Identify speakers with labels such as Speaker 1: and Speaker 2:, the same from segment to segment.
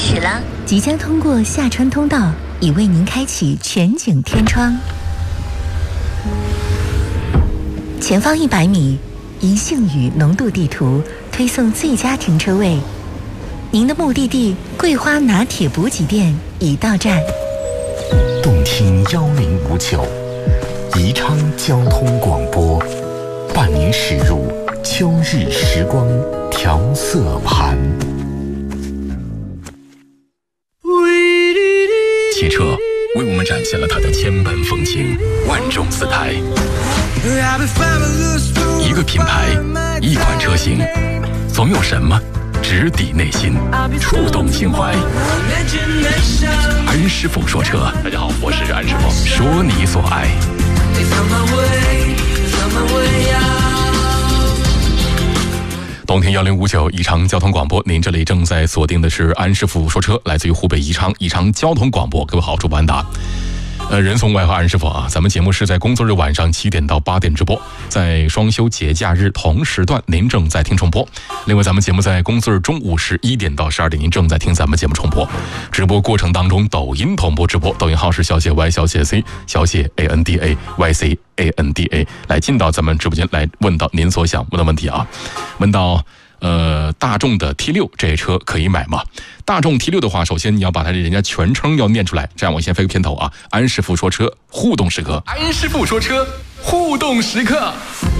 Speaker 1: 始了，
Speaker 2: 即将通过下川通道，已为您开启全景天窗。前方100米，宜兴宇浓度地图推送最佳停车位。您的目的地桂花拿铁补给店已到站。
Speaker 3: 动听1059，宜昌交通广播，伴您驶入秋日时光调色盘。
Speaker 4: 汽车为我们展现了它的千般风情，万种姿态。一个品牌，一款车型，总有什么直抵内心，触动情怀。安师傅说车，大家好，我是安师傅，说你所爱。动听1059宜昌交通广播，您这里正在锁定的是安师傅说车，来自于湖北宜昌交通广播。各位好，主播安达。人送外号安师傅啊，咱们节目是在工作日晚上7点到8点直播，在双休节假日同时段您正在听重播。另外咱们节目在工作日中午11点到12点您正在听咱们节目重播。直播过程当中抖音同步直播，抖音号是小写 Y 小写 C 小写 ANDA YC ANDA， 来进到咱们直播间来问到您所想问的问题啊。问到大众的 T6 这车可以买吗？大众 T6 的话，首先你要把它人家全称要念出来，这样我先飞个片头啊。安师傅说车互动时刻，安师傅说车互动时刻。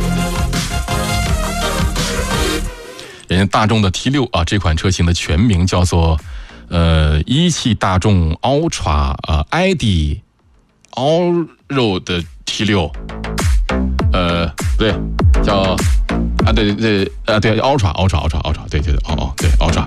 Speaker 4: 人家大众的 T6 啊，这款车型的全名叫做一汽大众 Ultra ID Allroad T6，对，叫。对 Ultra， 对Ultra，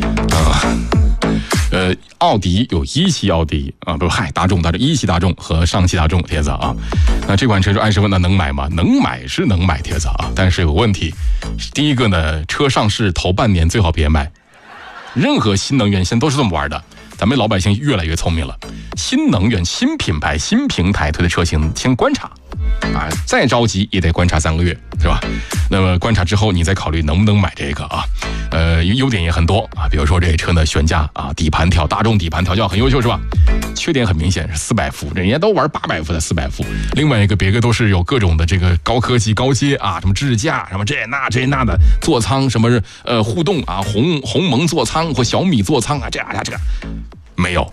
Speaker 4: 奥迪有一汽奥迪啊，不是大众一汽大众和上汽大众帖子啊。那这款车安师傅那能买吗？能买是能买帖子啊，但是有个问题，第一个呢，车上市头半年最好别买，任何新能源现在都是这么玩的。咱们老百姓越来越聪明了，新能源、新品牌、新平台推的车型，先观察啊，再着急也得观察3个月，是吧？那么观察之后，你再考虑能不能买这个啊？优点也很多啊，比如说这车呢，悬架啊，底盘大众底盘调教很优秀，是吧？缺点很明显是400伏，人家都玩800伏的400伏。另外一个别个都是有各种的这个高科技高阶啊，什么支架，什么这那的座舱，什么互动啊，鸿蒙座舱或小米座舱啊，这没有，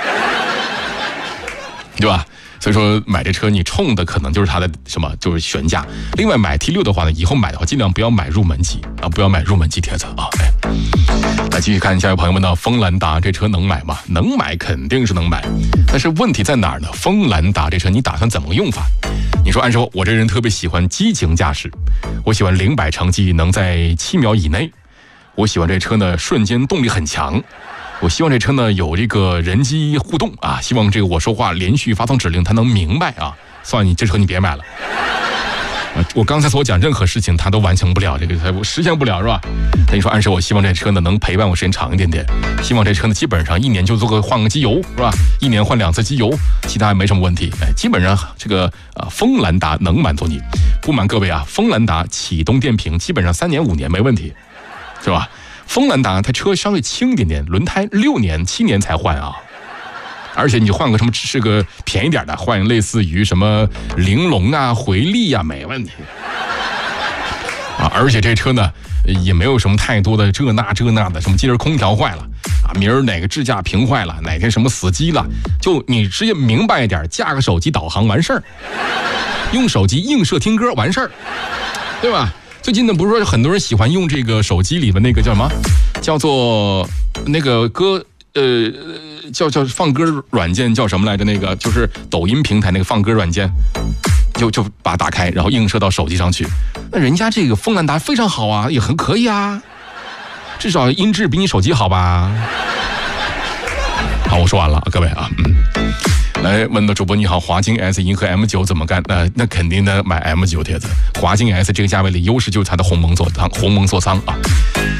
Speaker 4: 对吧？所以说买这车你冲的可能就是它的什么，就是悬架。另外买 T6 的话呢，以后买的话尽量不要买入门级啊，不要买入门级帖子啊。来继续看一下，有朋友问到锋兰达这车能买吗？能买肯定是能买，但是问题在哪儿呢？锋兰达这车你打算怎么用法？你说按说我这人特别喜欢激情驾驶，我喜欢0-100成绩能在7秒以内，我喜欢这车呢瞬间动力很强。我希望这车呢有这个人机互动啊，希望这个我说话连续发送指令它能明白啊。算了，你这车你别买了。我刚才所讲任何事情它都完成不了，这个它实现不了，是吧？那你说安师，我希望这车呢能陪伴我时间长一点点，希望这车呢基本上1年就换个机油，是吧？1年换2次机油，其他没什么问题。基本上这个锋兰达能满足你。不瞒各位啊，锋兰达启动电瓶基本上3年5年没问题，是吧？锋兰达它车稍微轻一点点，轮胎6年7年才换啊，而且你换个什么是个便宜点的，换类似于什么玲珑啊、回力啊，没问题啊。而且这车呢也没有什么太多的这那的，什么今儿空调坏了啊，明儿哪个支架屏坏了，哪天什么死机了，就你直接明白一点，架个手机导航完事儿，用手机映射听歌完事儿，对吧？最近呢，不是说很多人喜欢用这个手机里的那个叫什么，叫做那个歌，叫放歌软件叫什么来着？那个就是抖音平台那个放歌软件，就把它打开，然后映射到手机上去。那人家这个锋兰达非常好啊，也很可以啊，至少音质比你手机好吧？好，我说完了，各位啊，来问到主播你好，华金 S 银河 M9 怎么干？那肯定的买 M9 帖子。华金 S 这个价位里优势就是它的鸿蒙座舱啊。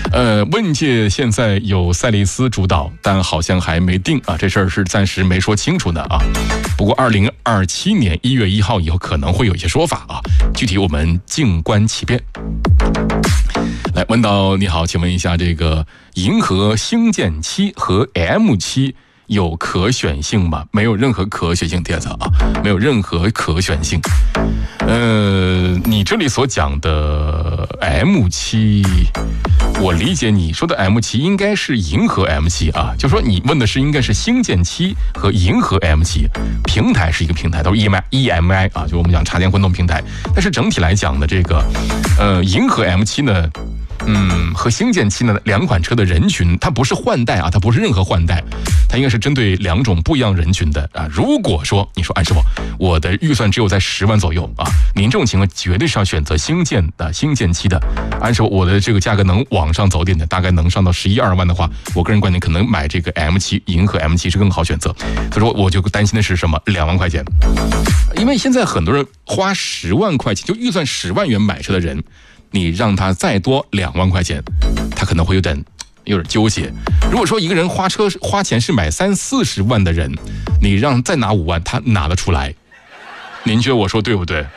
Speaker 4: 问界现在有赛力斯主导，但好像还没定啊，这事儿是暂时没说清楚的啊。不过2027年1月1号以后可能会有一些说法啊，具体我们静观其变。来，问到你好，请问一下，这个银河星舰7和 M7有可选性吗？没有任何可选性，帖子啊，没有任何可选性。你这里所讲的 M7，我理解你说的 M7应该是银河 M7啊，就说你问的是应该是星舰7和银河 M7，平台是一个平台，都是 EMI 啊，就我们讲插电混动平台。但是整体来讲呢，这个银河 M7呢，和星舰7呢两款车的人群，它不是换代啊，它不是任何换代，它应该是针对两种不一样人群的啊。如果说你说安师傅，我的预算只有在10万左右啊，您这种情况绝对是要选择星舰7的。安师傅，我的这个价格能往上走点的，大概能上到11、12万的话，我个人观点可能买这个 M7银河 M7是更好选择。所以说我就担心的是什么？2万块钱，因为现在很多人花10万块钱，就预算10万元买车的人，你让他再多2万块钱，他可能会有点纠结。如果说一个人花钱是买30、40万的人，你让再拿5万，他拿得出来。您觉得我说对不对？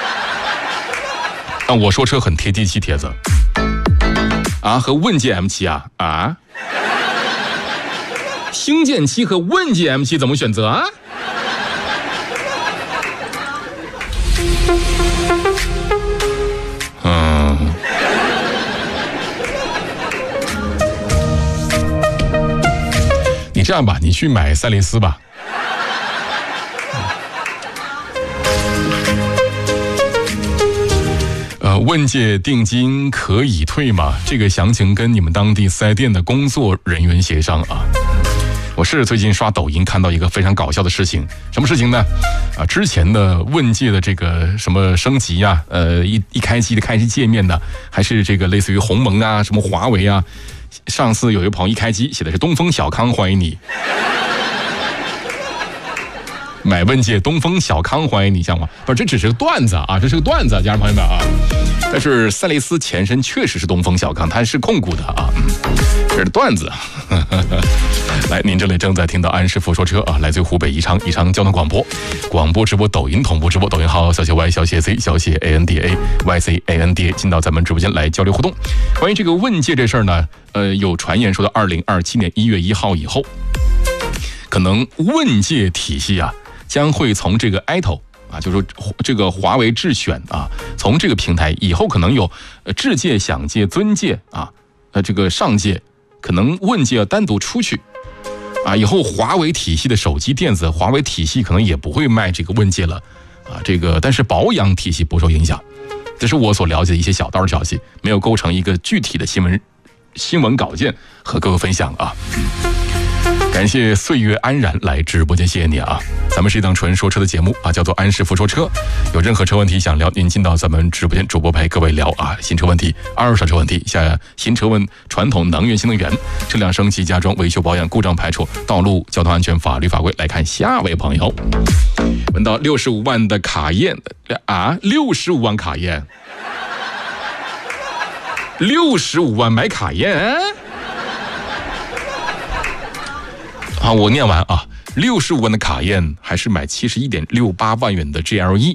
Speaker 4: 我说车很贴地气，帖子啊，和问界 M7啊，星舰7和问界 M7怎么选择啊？你这样吧，你去买赛力斯吧。问界定金可以退吗？这个详情跟你们当地4S店的工作人员协商啊。我是最近刷抖音看到一个非常搞笑的事情，什么事情呢？之前的问界的这个什么升级呀，一开机的开机界面呢，还是这个类似于鸿蒙啊，什么华为啊。上次有一个朋友一开机写的是东风小康欢迎你，买问界东风小康欢迎你，像吗？不是，这只是个段子啊，这是个段子，家人朋友们啊。但是赛力斯前身确实是东风小康，它是控股的啊，这是段子。来，您这里正在听到安师傅说车啊，来自于湖北宜昌交通广播直播抖音同步直播，抖音号小写 Y 小写 Z 小写 ANDA YCANDA， 进到咱们直播间来交流互动。关于这个问界这事儿呢，有传言说到2027年1月1号以后，可能问界体系啊将会从这个 ITO啊，就是说这个华为智选啊，从这个平台以后可能有智界、享界、尊界啊，这个上界，可能问界要单独出去啊，以后华为体系的手机电子，华为体系可能也不会卖这个问界了啊，这个但是保养体系不受影响，这是我所了解的一些小道消息，没有构成一个具体的新闻稿件和各位分享啊。感谢岁月安然来直播间，谢谢你啊！咱们是一档纯说车的节目啊，叫做安师傅说车。有任何车问题想聊，您进到咱们直播间，主播陪各位聊啊。新车问题、二手车问题，新车问传统能源、新能源、车辆升级、加装、维修保养、故障排除、道路交通安全、法律法规。来看下位朋友，问到65万的卡宴啊，65万卡宴，65万买卡宴。好，我念完啊，65万的卡宴还是买71.68万元的 GLE，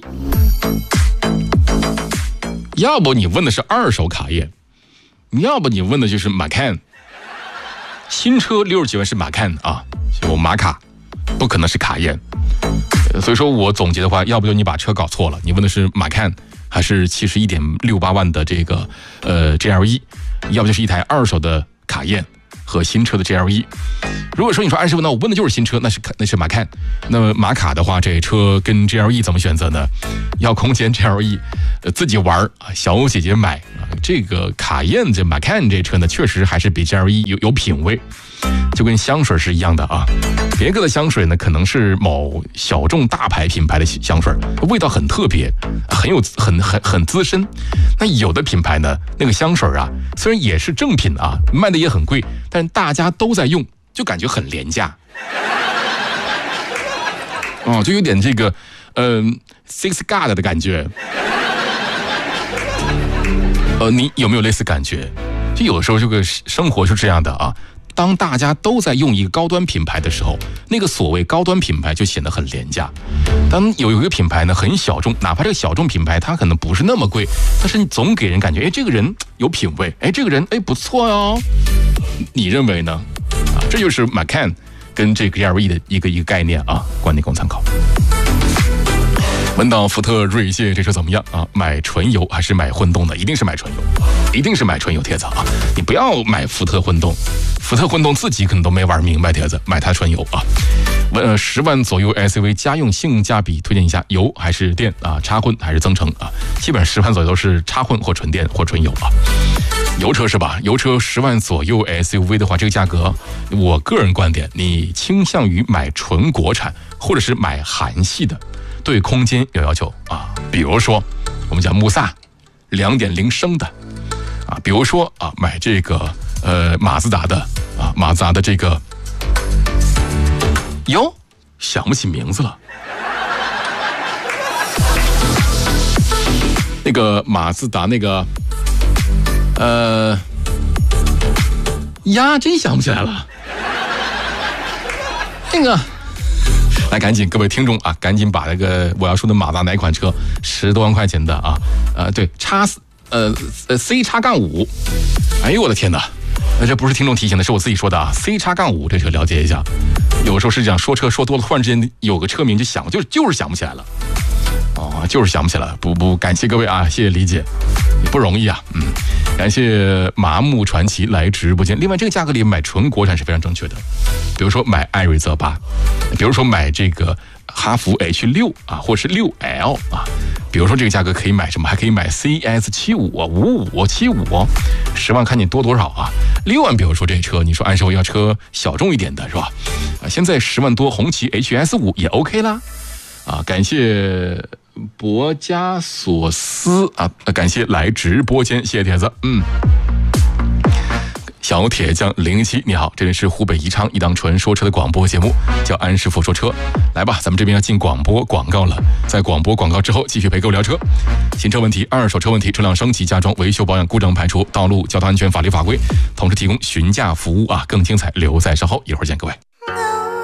Speaker 4: 要不你问的是二手卡宴，要不你问的就是马看，新车60几万是马看啊，有马卡，不可能是卡宴。所以说我总结的话，要不就你把车搞错了，你问的是马看还是71.68万的这个GLE， 要不就是一台二手的卡宴和新车的 GLE。 如果说你说安师傅，那我问的就是新车，那是马看，那么马卡的话，这车跟 GLE 怎么选择呢？要空间 GLE 自己玩啊，小姐姐买啊，这个卡宴这马看这车呢，确实还是比 GLE 有品位，就跟香水是一样的啊。别个的香水呢，可能是某小众大牌品牌的香水，味道很特别，很资深。那有的品牌呢，那个香水啊，虽然也是正品啊，卖的也很贵，但大家都在用，就感觉很廉价。哦，就有点这个Six God 的感觉。你有没有类似感觉？ 就有时候这个生活是这样的啊。当大家都在用一个高端品牌的时候，那个所谓高端品牌就显得很廉价。当有一个品牌呢很小众，哪怕这个小众品牌它可能不是那么贵，但是你总给人感觉，哎，这个人有品味，哎，这个人哎不错哟。你认为呢？啊，这就是 Macan 跟这个 GLE 的一个概念啊，观点供参考。问到福特锐界这车怎么样啊？买纯油还是买混动的？一定是买纯油，一定是买纯油，铁子啊！你不要买福特混动，福特混动自己可能都没玩明白，铁子买它纯油啊。10万左右 SUV 家用性价比推荐一下，油还是电啊？插混还是增程啊？基本上10万左右都是插混或纯电或纯油啊。油车是吧？油车10万左右 SUV 的话，这个价格，我个人观点，你倾向于买纯国产，或者是买韩系的。对空间有要求啊，比如说我们讲穆萨2.0升的啊，比如说啊买这个马自达的啊，马自达的这个哟，想不起名字了，那个马自达那个呀，真想不起来了，那个。来，赶紧各位听众啊，赶紧把那个我要说的马自达哪款车10多万块钱的啊，对，C×5，哎呦我的天哪，这不是听众提醒的，是我自己说的啊 ，C×5这车了解一下。有时候是这样，说车说多了，突然之间有个车名就想，就是想不起来了，哦，就是想不起来了。不，感谢各位啊，谢谢理解，也不容易啊，感谢麻木传奇来直播间。另外，这个价格里买纯国产是非常正确的，比如说买艾瑞泽8，比如说买这个哈弗 H6啊，或是6L 啊，比如说这个价格可以买什么？还可以买 CS75、55、75， 10万看你多少啊？6万，比如说这车，你说按说要车小众一点的是吧？啊，现在10万多，红旗 HS5 也 OK 啦。啊，感谢博加索斯啊，感谢来直播间，谢谢铁子，小铁匠017，你好，这里是湖北宜昌一档纯说车的广播节目，叫安师傅说车。来吧，咱们这边要进广播广告了，在广播广告之后继续陪各位聊车，新车问题、二手车问题、车辆升级、加装、维修保养、故障排除、道路交通安全、法律法规，同时提供询价服务啊，更精彩，留在稍后，一会儿见各位。